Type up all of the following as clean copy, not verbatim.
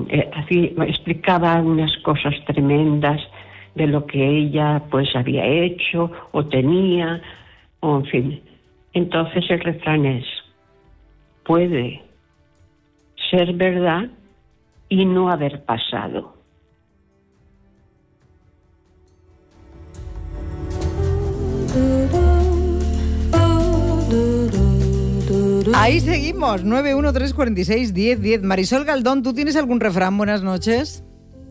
así explicaba unas cosas tremendas de lo que ella pues había hecho o tenía, o en fin. Entonces el refrán es: puede ser verdad y no haber pasado. Ahí seguimos, 913461010. Marisol Galdón, ¿tú tienes algún refrán? Buenas noches.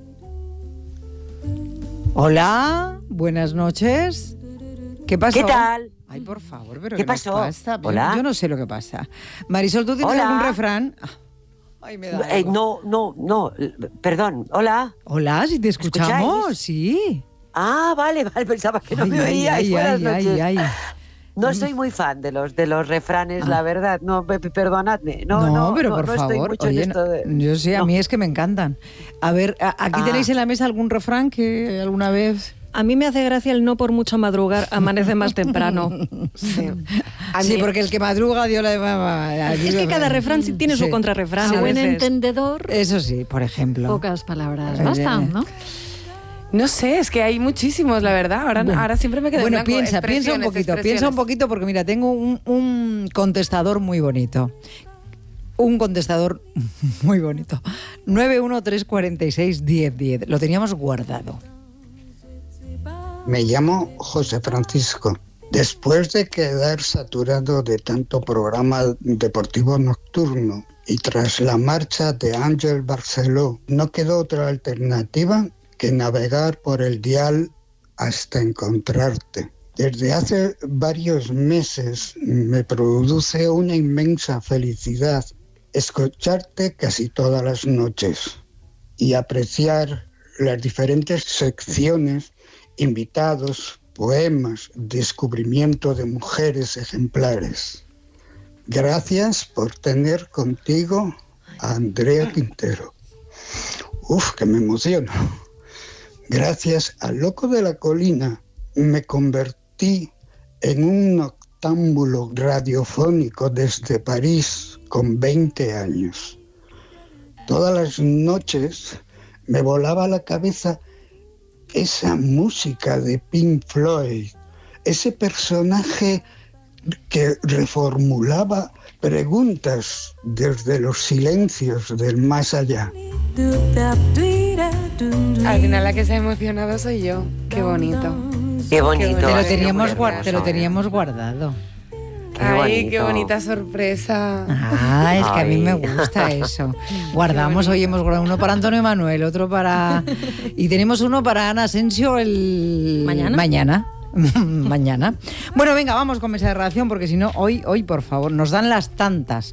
Hola, buenas noches. ¿Qué pasó? ¿Qué tal? Ay, por favor, pero ¿qué pasó? Pasa? Hola. Yo no sé lo que pasa. Marisol, ¿tú tienes algún refrán? Ay, me da algo. No, perdón. Hola. Hola, si te escuchamos, ¿Escucháis? Sí. Ah, vale, pensaba que no me oíais. Buenas noches. Ay. No soy muy fan de los refranes, la verdad. No, perdonadme. No, pero por favor. favor. Mucho en esto de... Yo sé, a mí es que me encantan. A ver, ¿aquí tenéis en la mesa algún refrán que alguna vez...? A mí me hace gracia el no por mucho madrugar, amanece más temprano. Sí, porque el que madruga dio la... Es que cada refrán tiene su contrarrefrán. A buen entendedor... Eso sí, por ejemplo. Pocas palabras bastan, ¿no? No sé, es que hay muchísimos, la verdad. Ahora siempre me quedo en blanco. Piensa un poquito, porque mira, tengo un contestador muy bonito. 913461010. Lo teníamos guardado. Me llamo José Francisco. Después de quedar saturado de tanto programa deportivo nocturno y tras la marcha de Ángel Barceló, no quedó otra alternativa que navegar por el dial hasta encontrarte. Desde hace varios meses me produce una inmensa felicidad escucharte casi todas las noches y apreciar las diferentes secciones, invitados, poemas, descubrimiento de mujeres ejemplares. Gracias por tener contigo a Andrea Quintero. Uf, que me emociono. Gracias al Loco de la Colina me convertí en un noctámbulo radiofónico desde París con 20 años. Todas las noches me volaba a la cabeza esa música de Pink Floyd, ese personaje que reformulaba preguntas desde los silencios del más allá. Al final la que se ha emocionado soy yo. Qué bonito. Qué bonito. Te lo teníamos guardado. Ay, qué bonita sorpresa. Es que a mí me gusta eso. Guardamos, hoy hemos guardado uno para Antonio Manuel, otro para... Y tenemos uno para Ana Asensio el... Mañana. Bueno, venga, vamos con mesa de redacción, porque si no, hoy, por favor, nos dan las tantas.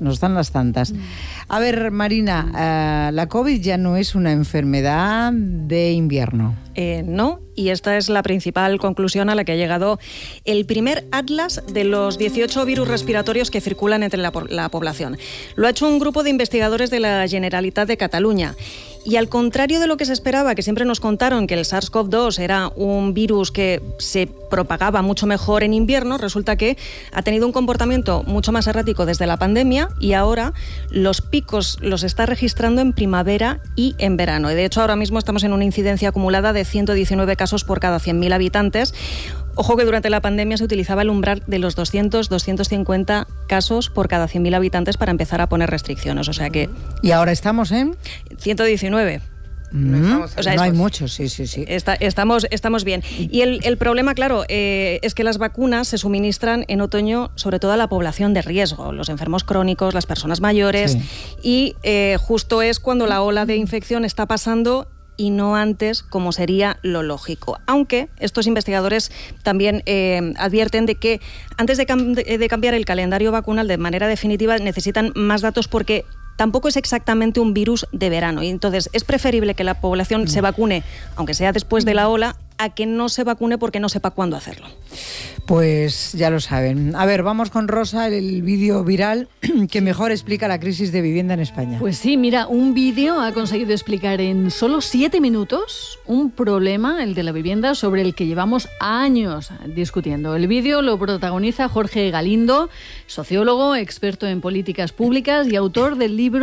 A ver, Marina, la COVID ya no es una enfermedad de invierno. No, y esta es la principal conclusión a la que ha llegado el primer atlas de los 18 virus respiratorios que circulan entre la población. Lo ha hecho un grupo de investigadores de la Generalitat de Cataluña. Y al contrario de lo que se esperaba, que siempre nos contaron que el SARS-CoV-2 era un virus que se propagaba mucho mejor en invierno, resulta que ha tenido un comportamiento mucho más errático desde la pandemia y ahora los picos los está registrando en primavera y en verano. Y de hecho, ahora mismo estamos en una incidencia acumulada de 119 casos por cada 100.000 habitantes. Ojo que durante la pandemia se utilizaba el umbral de los 200-250 casos por cada 100.000 habitantes para empezar a poner restricciones. O sea que... ¿Y ahora estamos en? 119. No hay muchos, sí. Estamos bien. Y el problema, claro, es que las vacunas se suministran en otoño sobre todo a la población de riesgo, los enfermos crónicos, las personas mayores, y justo es cuando la ola de infección está pasando y no antes, como sería lo lógico. Aunque estos investigadores también advierten de que antes de cambiar el calendario vacunal de manera definitiva necesitan más datos porque tampoco es exactamente un virus de verano. Y entonces es preferible que la población se vacune, aunque sea después de la ola, a que no se vacune porque no sepa cuándo hacerlo. Pues ya lo saben. A ver, vamos con Rosa, el vídeo viral que mejor explica la crisis de vivienda en España. Pues sí, mira, un vídeo ha conseguido explicar en solo 7 minutos un problema, el de la vivienda, sobre el que llevamos años discutiendo. El vídeo lo protagoniza Jorge Galindo, sociólogo, experto en políticas públicas y autor del libro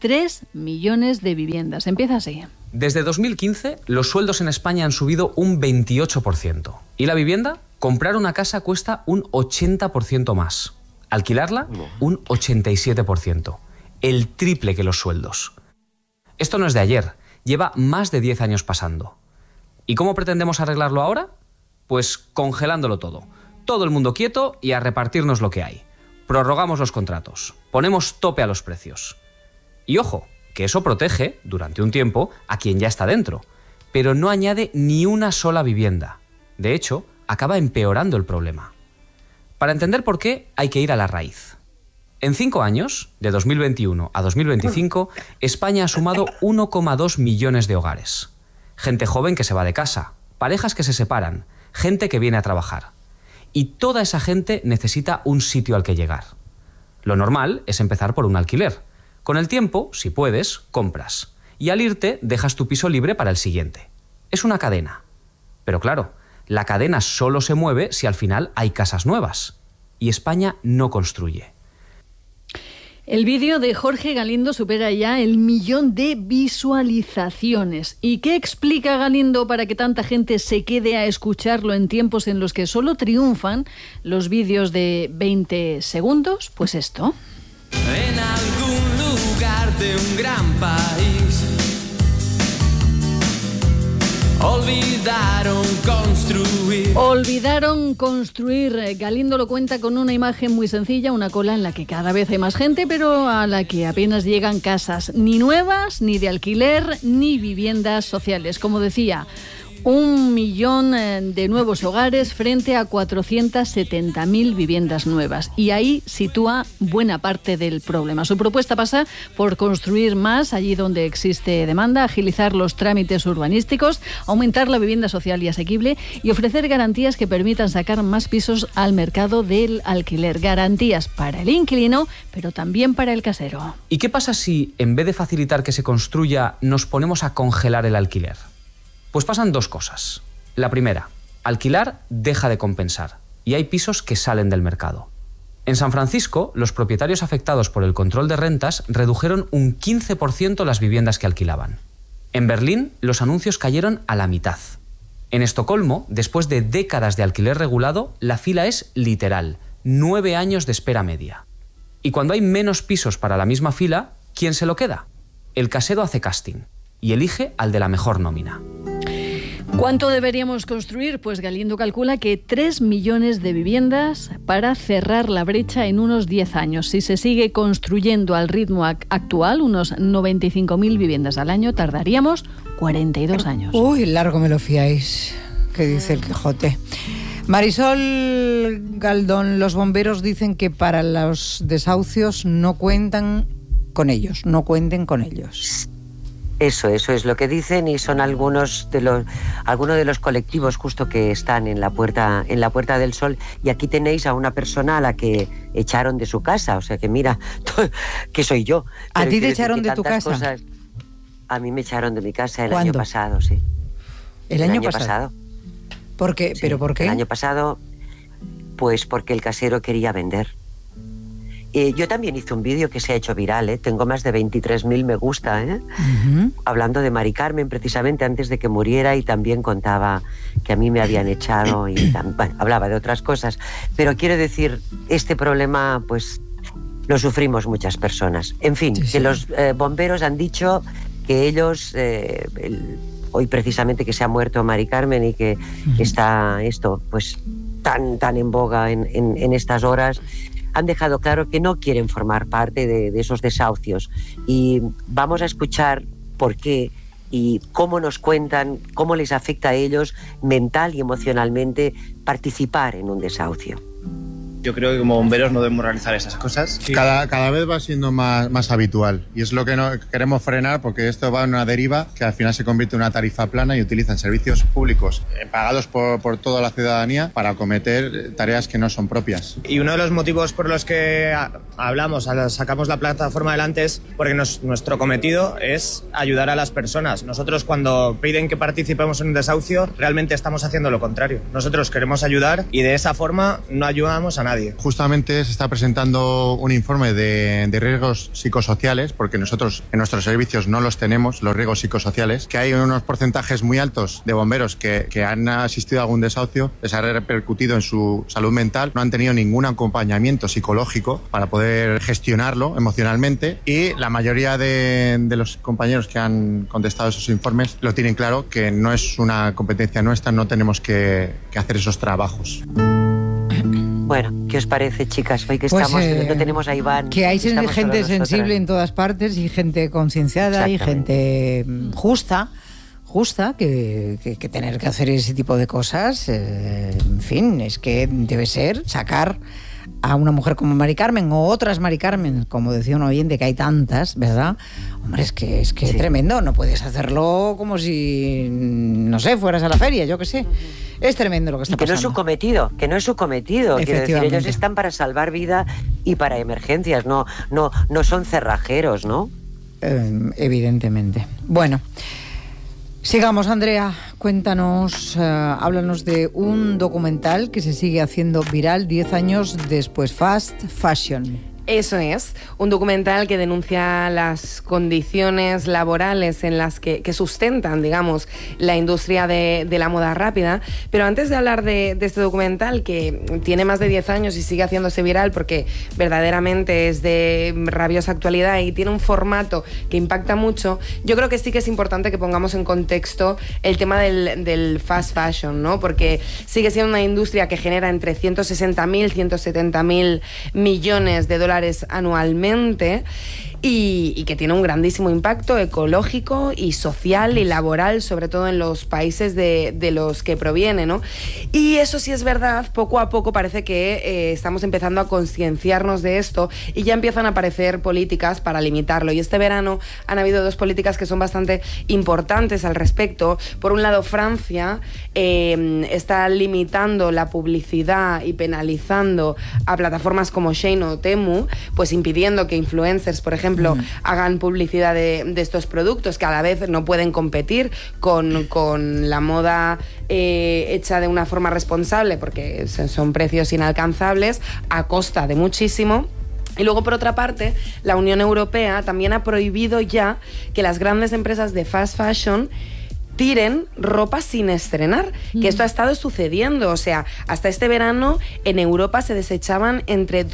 3 millones de viviendas. Empieza así. Desde 2015, los sueldos en España han subido un 28%. ¿Y la vivienda? Comprar una casa cuesta un 80% más. Alquilarla, un 87%. El triple que los sueldos. Esto no es de ayer, lleva más de 10 años pasando. ¿Y cómo pretendemos arreglarlo ahora? Pues congelándolo todo. Todo el mundo quieto y a repartirnos lo que hay. Prorrogamos los contratos, ponemos tope a los precios. Y ojo, que eso protege, durante un tiempo, a quien ya está dentro, pero no añade ni una sola vivienda. De hecho, acaba empeorando el problema. Para entender por qué, hay que ir a la raíz. En 5 años, de 2021 a 2025, España ha sumado 1,2 millones de hogares. Gente joven que se va de casa, parejas que se separan, gente que viene a trabajar. Y toda esa gente necesita un sitio al que llegar. Lo normal es empezar por un alquiler. Con el tiempo, si puedes, compras. Y al irte, dejas tu piso libre para el siguiente. Es una cadena. Pero claro, la cadena solo se mueve si al final hay casas nuevas. Y España no construye. El vídeo de Jorge Galindo supera ya el 1 millón de visualizaciones. ¿Y qué explica Galindo para que tanta gente se quede a escucharlo en tiempos en los que solo triunfan los vídeos de 20 segundos? Pues esto. En algún lugar de un gran país Olvidaron construir. Galindo lo cuenta con una imagen muy sencilla, una cola en la que cada vez hay más gente, pero a la que apenas llegan casas, ni nuevas, ni de alquiler, ni viviendas sociales. Como decía, 1 millón de nuevos hogares frente a 470.000 viviendas nuevas. Y ahí sitúa buena parte del problema. Su propuesta pasa por construir más allí donde existe demanda, agilizar los trámites urbanísticos, aumentar la vivienda social y asequible y ofrecer garantías que permitan sacar más pisos al mercado del alquiler. Garantías para el inquilino, pero también para el casero. ¿Y qué pasa si, en vez de facilitar que se construya, nos ponemos a congelar el alquiler? Pues pasan 2 cosas. La primera, alquilar deja de compensar y hay pisos que salen del mercado. En San Francisco, los propietarios afectados por el control de rentas redujeron un 15% las viviendas que alquilaban. En Berlín, los anuncios cayeron a la mitad. En Estocolmo, después de décadas de alquiler regulado, la fila es literal, 9 años de espera media. Y cuando hay menos pisos para la misma fila, ¿quién se lo queda? El casero hace casting y elige al de la mejor nómina. ¿Cuánto deberíamos construir? Pues Galindo calcula que 3 millones de viviendas para cerrar la brecha en unos 10 años. Si se sigue construyendo al ritmo actual, unos 95.000 viviendas al año, tardaríamos 42 años. Uy, largo me lo fiáis, que dice el Quijote. Marisol Galdón, los bomberos dicen que para los desahucios no cuentan con ellos, no cuenten con ellos. Eso es lo que dicen y son algunos de los colectivos justo que están en la Puerta del Sol. Y aquí tenéis a una persona a la que echaron de su casa, o sea que mira, que soy yo. ¿A ti te echaron de tu casa? Cosas, a mí me echaron de mi casa el ¿Cuándo? año pasado, sí. ¿El año pasado? ¿Por qué? Sí, ¿Pero por qué? El año pasado, pues porque el casero quería vender. Yo también hice un vídeo que se ha hecho viral, tengo más de 23.000 me gusta, hablando de Mari Carmen precisamente antes de que muriera, y también contaba que a mí me habían echado y bueno, hablaba de otras cosas. Pero quiero decir, este problema pues lo sufrimos muchas personas. En fin, sí. Que los bomberos han dicho que ellos, hoy precisamente que se ha muerto Mari Carmen y que está esto pues tan en boga en estas horas, han dejado claro que no quieren formar parte de esos desahucios. Y vamos a escuchar por qué y cómo nos cuentan, cómo les afecta a ellos mental y emocionalmente participar en un desahucio. Yo creo que como bomberos no debemos realizar esas cosas. Sí. Cada vez va siendo más habitual y es lo que no queremos frenar, porque esto va en una deriva que al final se convierte en una tarifa plana y utilizan servicios públicos pagados por toda la ciudadanía para acometer tareas que no son propias. Y uno de los motivos por los que sacamos la plataforma adelante es porque nuestro cometido es ayudar a las personas. Nosotros cuando piden que participemos en un desahucio realmente estamos haciendo lo contrario. Nosotros queremos ayudar y de esa forma no ayudamos a nadie. nadie. Justamente se está presentando un informe de riesgos psicosociales, porque nosotros en nuestros servicios no los tenemos, los riesgos psicosociales, que hay unos porcentajes muy altos de bomberos que han asistido a algún desahucio, les ha repercutido en su salud mental, no han tenido ningún acompañamiento psicológico para poder gestionarlo emocionalmente, y la mayoría de los compañeros que han contestado esos informes lo tienen claro, que no es una competencia nuestra, no tenemos que hacer esos trabajos. Bueno, ¿qué os parece, chicas? Hoy que estamos, no tenemos a Iván. Que hay gente sensible en todas partes y gente concienciada y gente justa que tener que hacer ese tipo de cosas, en fin, es que debe ser sacar a una mujer como Mari Carmen o otras Mari Carmen, como decía un oyente, que hay tantas, ¿verdad? Hombre, es que sí. Tremendo, no puedes hacerlo como si, no sé, fueras a la feria, yo qué sé. Es tremendo lo que está pasando. Que no es su cometido. Quiero decir, ellos están para salvar vida y para emergencias, no son cerrajeros, ¿no? Evidentemente. Bueno, sigamos, Andrea, cuéntanos, háblanos de un documental que se sigue haciendo viral 10 años después, Fast Fashion. Eso es, un documental que denuncia las condiciones laborales en las que sustentan, digamos, la industria de la moda rápida. Pero antes de hablar de este documental, que tiene más de 10 años y sigue haciéndose viral porque verdaderamente es de rabiosa actualidad y tiene un formato que impacta mucho, yo creo que sí que es importante que pongamos en contexto el tema del fast fashion, ¿no? Porque sigue siendo una industria que genera entre 160.000 y 170.000 millones de dólares anualmente y que tiene un grandísimo impacto ecológico y social y laboral, sobre todo en los países de los que proviene, ¿no? Y eso sí es verdad, poco a poco parece que estamos empezando a concienciarnos de esto y ya empiezan a aparecer políticas para limitarlo. Y este verano han habido 2 políticas que son bastante importantes al respecto. Por un lado, Francia está limitando la publicidad y penalizando a plataformas como Shein o Temu, pues impidiendo que influencers, por ejemplo, hagan publicidad de estos productos que a la vez no pueden competir con la moda hecha de una forma responsable, porque son precios inalcanzables a costa de muchísimo. Y luego, por otra parte, la Unión Europea también ha prohibido ya que las grandes empresas de fast fashion tiren ropa sin estrenar, que esto ha estado sucediendo. O sea, hasta este verano en Europa se desechaban entre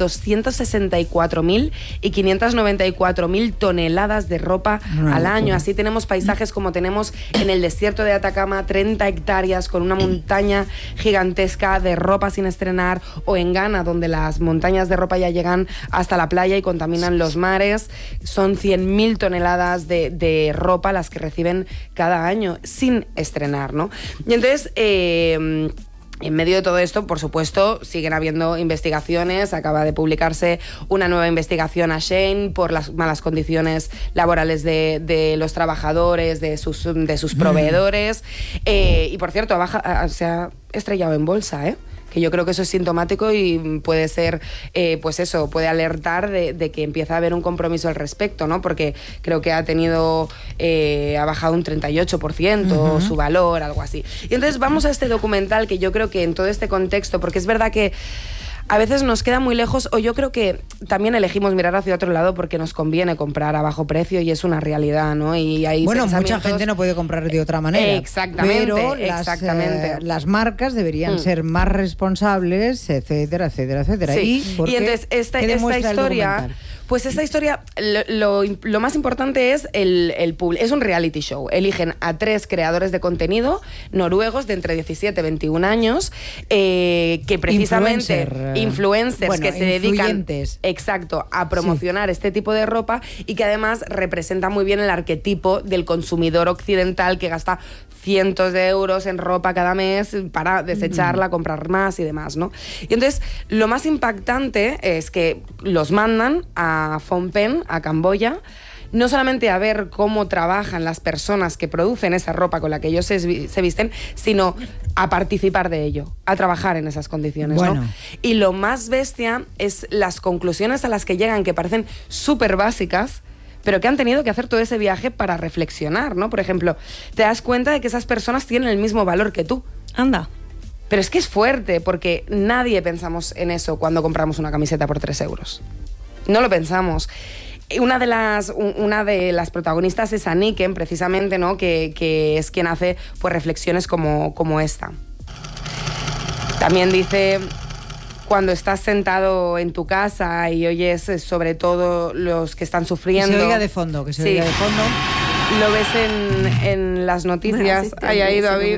264.000 y 594.000 toneladas de ropa al año. Así tenemos paisajes como tenemos en el desierto de Atacama, 30 hectáreas con una montaña gigantesca de ropa sin estrenar, o en Ghana, donde las montañas de ropa ya llegan hasta la playa y contaminan los mares. Son 100.000 toneladas de ropa las que reciben cada año sin estrenar, ¿no? Y entonces, en medio de todo esto, por supuesto, siguen habiendo investigaciones. Acaba de publicarse una nueva investigación a Shein por las malas condiciones laborales de los trabajadores, de sus proveedores. Y por cierto, se ha estrellado en bolsa, que yo creo que eso es sintomático y puede ser, pues eso, puede alertar de que empieza a haber un compromiso al respecto, ¿no? Porque creo que ha bajado un 38% su valor, algo así. Y entonces vamos a este documental, que yo creo que en todo este contexto, porque es verdad que a veces nos queda muy lejos, o yo creo que también elegimos mirar hacia otro lado porque nos conviene comprar a bajo precio y es una realidad, ¿no? Y hay mucha gente no puede comprar de otra manera. Exactamente, pero las marcas deberían ser más responsables, etcétera, etcétera, etcétera. Sí. Y entonces esta historia... Pues esta historia, lo más importante es es un reality show. Eligen a 3 creadores de contenido noruegos de entre 17 y 21 años, que precisamente influencers que se dedican a promocionar este tipo de ropa, y que además representa muy bien el arquetipo del consumidor occidental que gasta cientos de euros en ropa cada mes para desecharla, comprar más y demás, ¿no? Y entonces, lo más impactante es que los mandan a Phnom Penh, a Camboya, no solamente a ver cómo trabajan las personas que producen esa ropa con la que ellos se visten, sino a participar de ello, a trabajar en esas condiciones, ¿no? Y lo más bestia es las conclusiones a las que llegan, que parecen súper básicas, pero que han tenido que hacer todo ese viaje para reflexionar, ¿no? Por ejemplo, te das cuenta de que esas personas tienen el mismo valor que tú. Anda. Pero es que es fuerte, porque nadie pensamos en eso cuando compramos una camiseta por 3 euros. No lo pensamos. Una de las protagonistas es Anniken, precisamente, ¿no? Que es quien hace pues reflexiones como esta. También dice: cuando estás sentado en tu casa y oyes sobre todo los que están sufriendo... Que se oiga de fondo, que se oiga de fondo. Lo ves en las noticias. Ahí David.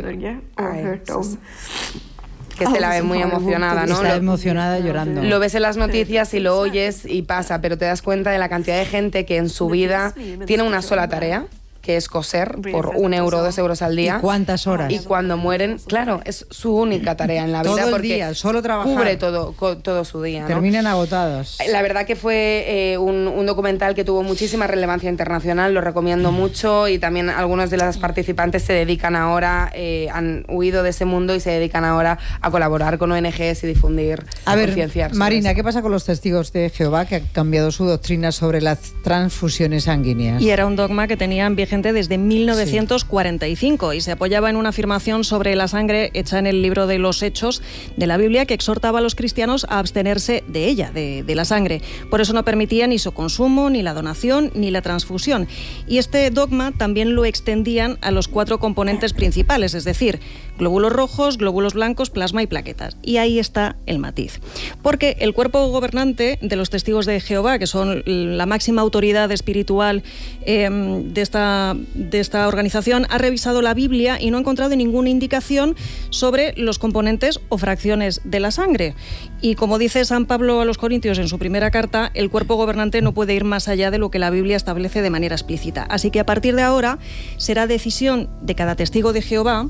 Que se la ve muy emocionada, ¿no? Está emocionada, llorando. Lo ves en las noticias y lo oyes y pasa, pero te das cuenta de la cantidad de gente que en su vida tiene una sola tarea, que es coser por 1 euro, 2 euros al día. ¿Y cuántas horas? Y cuando mueren, claro, es su única tarea en la vida. Todo el porque día, solo trabajar. Cubre todo su día, ¿no? Terminan agotados. La verdad que fue un documental que tuvo muchísima relevancia internacional, lo recomiendo mucho, y también algunos de los participantes se dedican ahora, han huido de ese mundo y se dedican ahora a colaborar con ONGs y difundir, concienciar. Marina, ¿qué pasa con los testigos de Jehová que han cambiado su doctrina sobre las transfusiones sanguíneas? Y era un dogma que tenían vigente desde 1945 y se apoyaba en una afirmación sobre la sangre hecha en el libro de los Hechos de la Biblia, que exhortaba a los cristianos a abstenerse de ella, de la sangre. Por eso no permitían ni su consumo, ni la donación, ni la transfusión. Y este dogma también lo extendían a los 4 componentes principales, es decir, glóbulos rojos, glóbulos blancos, plasma y plaquetas. Y ahí está el matiz. Porque el cuerpo gobernante de los testigos de Jehová, que son la máxima autoridad espiritual de esta organización, ha revisado la Biblia y no ha encontrado ninguna indicación sobre los componentes o fracciones de la sangre. Y como dice San Pablo a los Corintios en su primera carta, el cuerpo gobernante no puede ir más allá de lo que la Biblia establece de manera explícita. Así que a partir de ahora será decisión de cada testigo de Jehová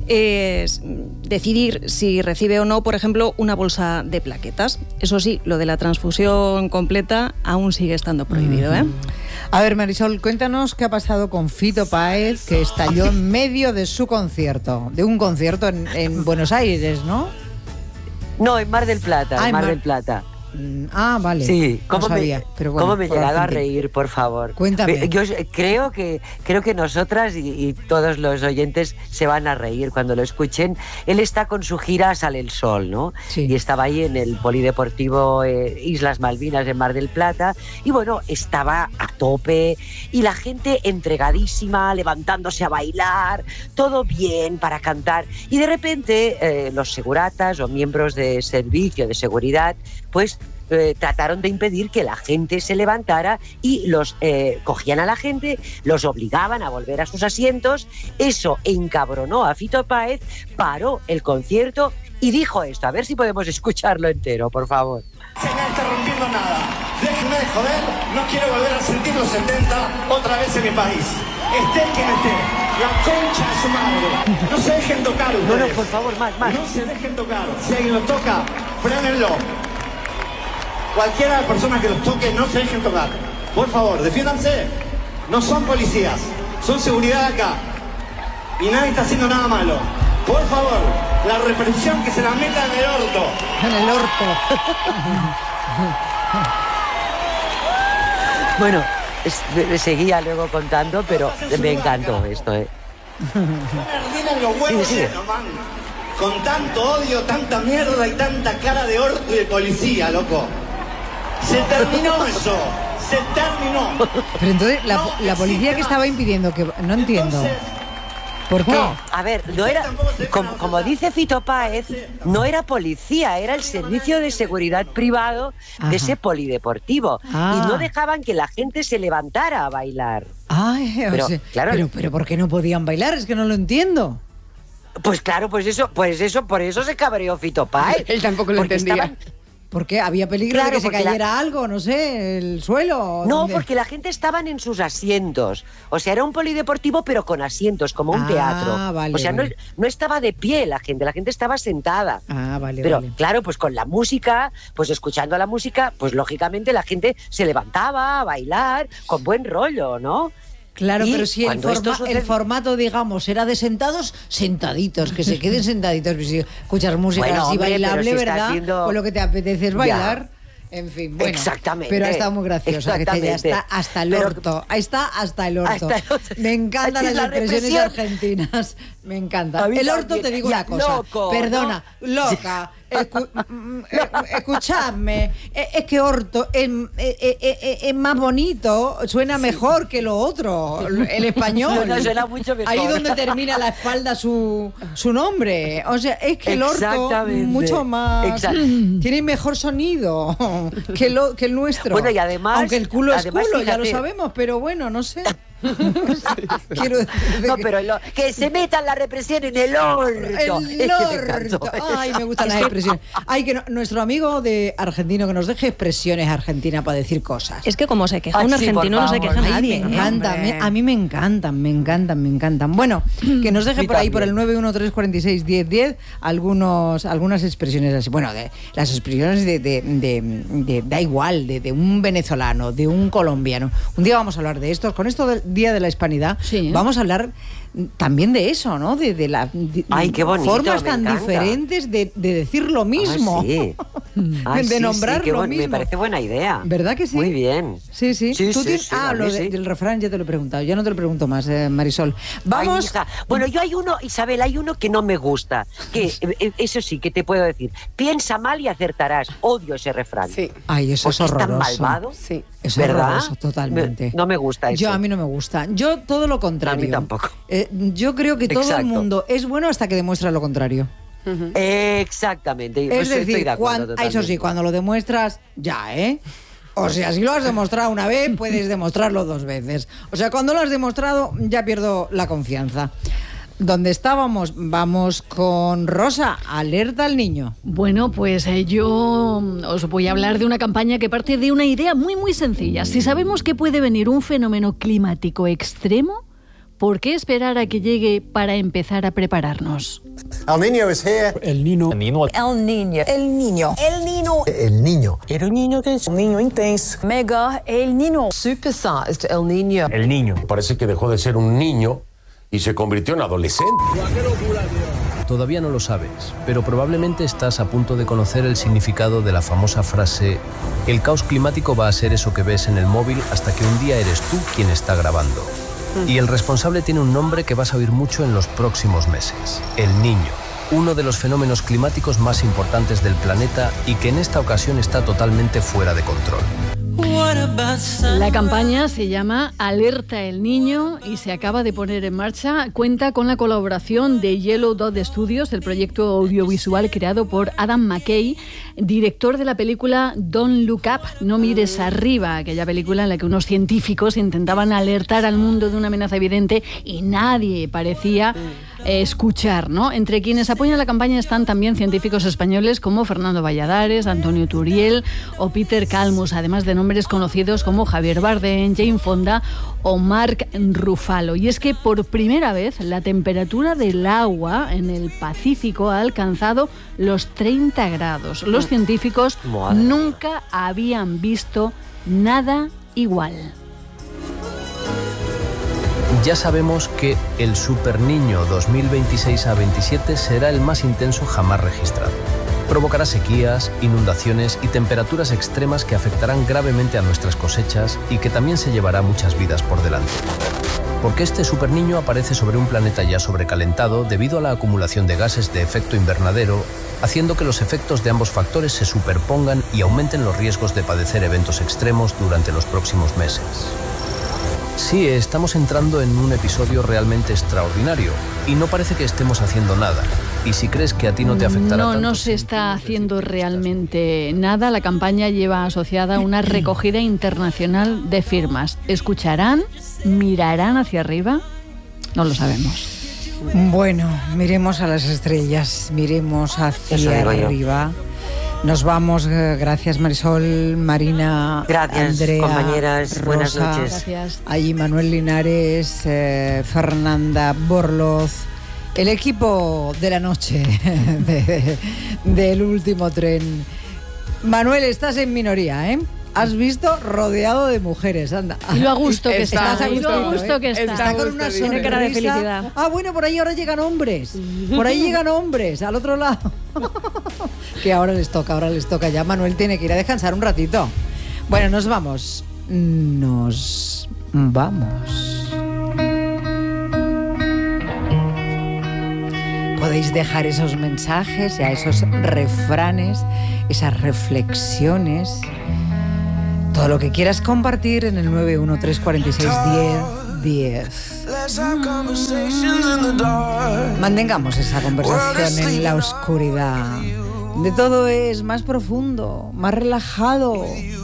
decidir si recibe o no, por ejemplo, una bolsa de plaquetas. Eso sí, lo de la transfusión completa aún sigue estando prohibido, ¿eh? A ver, Marisol, cuéntanos qué ha pasado con Fito Páez, que estalló en medio de su concierto, de un concierto en Buenos Aires, ¿no? No, en Mar del Plata, en Mar del Plata. Ah, vale. Sí, ¿cómo me he llegado a reír, por favor? Cuéntame. Yo creo que nosotras y todos los oyentes se van a reír cuando lo escuchen. Él está con su gira Sale el Sol, ¿no? Sí. Y estaba ahí en el Polideportivo Islas Malvinas en Mar del Plata y bueno, estaba a tope y la gente entregadísima, levantándose a bailar, todo bien para cantar. Y de repente los seguratas o miembros de servicio de seguridad pues trataron de impedir que la gente se levantara y los cogían a la gente, los obligaban a volver a sus asientos. Eso encabronó a Fito Páez, paró el concierto y dijo esto. A ver si podemos escucharlo entero, por favor. Nadie está rompiendo nada. Déjenme de joder, no quiero volver a sentir los 70 otra vez en mi país. Esté quien esté, la concha de su madre. No se dejen tocar ustedes. No, por favor, más. No se dejen tocar. Si alguien los toca, frénenlo. Cualquiera de las personas que los toque, no se dejen tocar. Por favor, defiéndanse. No son policías, son seguridad acá. Y nadie está haciendo nada malo. Por favor, la represión que se la meta en el orto. En el orto. Bueno, seguía luego contando, pero me encantó esto, No me ardilen los huevos llenos, man. Con tanto odio, tanta mierda y tanta cara de orto y de policía, loco. Se terminó eso. Se terminó. Pero entonces, la policía que estaba impidiendo que... No entiendo. ¿Por qué? No, a ver, no era, como dice Fito Páez, no era policía, era el servicio de seguridad privado de ese polideportivo. Y no dejaban que la gente se levantara a bailar. Ay, pero, o sea, claro, pero ¿por qué no podían bailar? Es que no lo entiendo. Pues claro, por eso se cabreó Fito Páez. Él tampoco lo entendía. Porque había peligro de que se cayera algo, no sé, el suelo. No, porque la gente estaban en sus asientos. O sea, era un polideportivo, pero con asientos, como un teatro. Vale, o sea, no estaba de pie la gente estaba sentada. Vale. Pero claro, pues con la música, pues escuchando la música, pues lógicamente la gente se levantaba a bailar con buen rollo, ¿no? Claro, pero si el formato, digamos, era de sentaditos, que se queden sentaditos. Si escuchas música así bailable, ¿verdad? Pues lo que te apetece es bailar. En fin, bueno. Exactamente. Pero ha estado muy graciosa, que ya está hasta el orto. Ahí está hasta el orto. Me encantan las expresiones argentinas. Me encanta. El orto, te digo una cosa. Loco, perdona, ¿no? Loca. Escuchadme, es que orto es más bonito, suena mejor que lo otro, el español. Suena mucho mejor. Ahí donde termina la espalda su nombre. O sea, es que el orto mucho más tiene mejor sonido que el nuestro. Bueno, y además, aunque el culo es culo, fíjate, ya lo sabemos, pero bueno, no sé. Quiero decir pero que se metan la represión en el orto. El orto. Ay, me gustan las expresiones. Ay, que nuestro amigo de argentino que nos deje expresiones argentinas para decir cosas. Es que como se queja un argentino, no se queja nadie. Me encanta, a mí me encantan. Bueno, que nos deje por ahí, por el 913461010, algunas expresiones así. Bueno, las expresiones de da igual, de un venezolano, de un colombiano. Un día vamos a hablar de esto. Con esto del Día de la Hispanidad, vamos a hablar también de eso, ¿no? De las formas tan diferentes de decir lo mismo. De nombrar lo mismo. Me parece buena idea. ¿Verdad que sí? Muy bien. Sí. ¿Tú tienes? Del refrán ya te lo he preguntado. Ya no te lo pregunto más, Marisol. Vamos. Ay, hija. Bueno, yo hay uno, Isabel, hay uno que no me gusta. Que eso sí, que te puedo decir. Piensa mal y acertarás. Odio ese refrán. Sí. Ay, eso es horroroso. Es tan malvado. Sí. Es ¿verdad? Horroroso, totalmente. No me gusta eso. A mí no me gusta. Yo todo lo contrario. A mí tampoco. Yo creo que todo el mundo es bueno hasta que demuestra lo contrario. Exactamente. Es Pues decir, estoy de acuerdo, eso sí, cuando lo demuestras, ya, ¿eh? O sea, si lo has demostrado una vez, puedes demostrarlo 2 veces. O sea, cuando lo has demostrado, ya pierdo la confianza. ¿Dónde estábamos? Vamos con Rosa, alerta al niño. Bueno, pues yo os voy a hablar de una campaña que parte de una idea muy, muy sencilla. Si sabemos que puede venir un fenómeno climático extremo, ¿por qué esperar a que llegue para empezar a prepararnos? El Niño is here. El Niño. El Niño. El Niño. El Niño. El Niño. El Niño. El Niño que es un niño intenso. Mega El Niño. Supersized El Niño. El Niño. Parece que dejó de ser un niño y se convirtió en adolescente. Todavía no lo sabes, pero probablemente estás a punto de conocer el significado de la famosa frase: el caos climático va a ser eso que ves en el móvil hasta que un día eres tú quien está grabando. Y el responsable tiene un nombre que vas a oír mucho en los próximos meses: El Niño, uno de los fenómenos climáticos más importantes del planeta y que en esta ocasión está totalmente fuera de control. La campaña se llama Alerta el Niño y se acaba de poner en marcha. Cuenta con la colaboración de Yellow Dot Studios, el proyecto audiovisual creado por Adam McKay, director de la película Don't Look Up, No mires arriba, aquella película en la que unos científicos intentaban alertar al mundo de una amenaza evidente y nadie parecía escuchar, ¿no? Entre quienes apoyan la campaña están también científicos españoles como Fernando Valladares, Antonio Turiel o Peter Kalmus, además de nombres conocidos como Javier Bardem, Jane Fonda o Mark Ruffalo. Y es que por primera vez la temperatura del agua en el Pacífico ha alcanzado los 30 grados. Los científicos nunca habían visto nada igual. Ya sabemos que el Super Niño 2026 a 27 será el más intenso jamás registrado. Provocará sequías, inundaciones y temperaturas extremas que afectarán gravemente a nuestras cosechas y que también se llevará muchas vidas por delante. Porque este Super Niño aparece sobre un planeta ya sobrecalentado debido a la acumulación de gases de efecto invernadero, haciendo que los efectos de ambos factores se superpongan y aumenten los riesgos de padecer eventos extremos durante los próximos meses. Sí, estamos entrando en un episodio realmente extraordinario y no parece que estemos haciendo nada. Y si crees que a ti no te afectará tanto... No se está haciendo realmente nada. La campaña lleva asociada una recogida internacional de firmas. ¿Escucharán? ¿Mirarán hacia arriba? No lo sabemos. Bueno, miremos a las estrellas, miremos hacia arriba. Nos vamos, gracias Marisol, Marina, gracias, Andrea, compañeras, Rosa, buenas noches. Gracias. Allí Manuel Linares, Fernanda Borloz, el equipo de la noche del último tren. Manuel, estás en minoría, ¿eh? Has visto rodeado de mujeres, anda. Y lo a gusto que está. Estás a gusto, lo a gusto que está. Está con una sonrisa. Tiene cara de felicidad. Ah, bueno, por ahí ahora llegan hombres. Por ahí llegan hombres, al otro lado. Que ahora les toca ya. Manuel tiene que ir a descansar un ratito. Bueno, nos vamos. Podéis dejar esos mensajes, ya esos refranes, esas reflexiones, todo lo que quieras compartir en el 913461010. Mantengamos esa conversación en la oscuridad. De todo es más profundo, más relajado.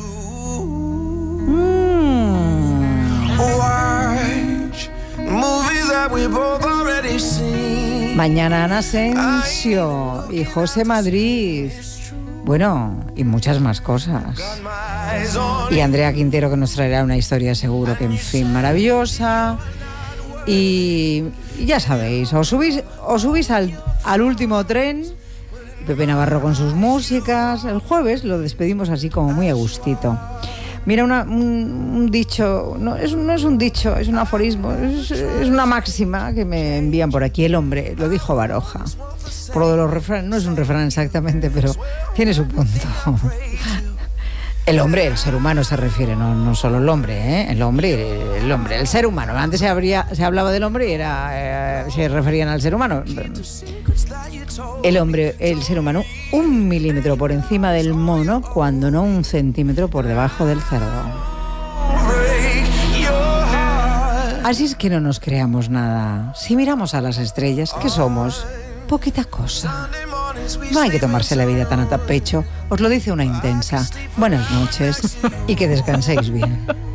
Mañana Ana Asensio y José Madrid. Bueno, y muchas más cosas. Y Andrea Quintero, que nos traerá una historia seguro que, en fin, maravillosa. Y ya sabéis, os subís al último tren. Pepe Navarro con sus músicas. El jueves lo despedimos así como muy a gustito. Mira, un dicho, no es un dicho, es un aforismo, es una máxima que me envían por aquí. El hombre, lo dijo Baroja. Por lo de los refranes, no es un refrán exactamente, pero tiene su punto. El hombre, el ser humano se refiere, no solo el hombre, ¿eh? El hombre, el ser humano. Antes se hablaba del hombre y se referían al ser humano. El hombre, el ser humano, 1 milímetro por encima del mono, cuando no 1 centímetro por debajo del cerdo. Así es que no nos creamos nada. Si miramos a las estrellas, ¿qué somos? Poquita cosa. No hay que tomarse la vida tan a pecho. Os lo dice una intensa. Buenas noches y que descanséis bien.